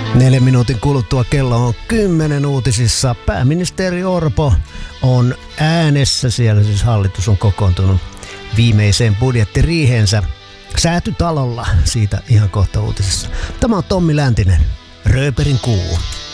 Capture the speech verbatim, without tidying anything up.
Neljän minuutin kuluttua kello on kymmenen uutisissa. Pääministeri Orpo on äänessä. Siellä siis hallitus on kokoontunut viimeiseen budjettiriihensä Säätytalolla. Siitä ihan kohta uutisissa. Tämä on Tommi Läntinen, Rööperin kuu.